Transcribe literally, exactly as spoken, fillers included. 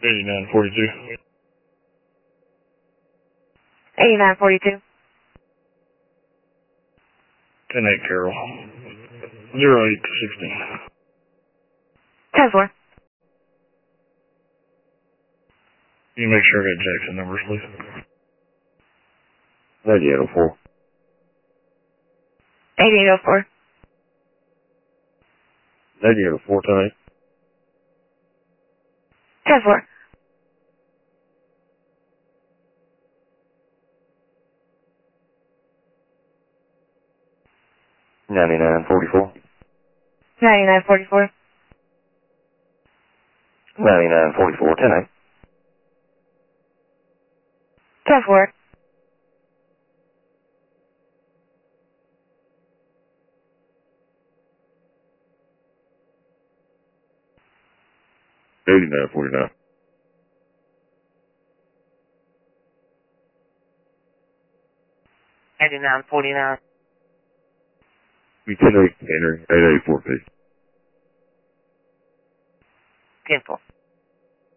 eighty-nine forty-two. eighty-nine forty-two. ten eight Carroll. zero eight sixteen. ten four. Can you make sure I got Jackson numbers, please? ninety-eight oh four. eighty-eight oh four. ninety-eight oh four tonight. ten four. ninety-nine forty-four. ninety-nine forty-four. ninety-nine forty-four, ten eight. ten four. eighty-nine forty-nine. eighty-nine forty-nine. ten eight Henry, eight eight four P. ten four.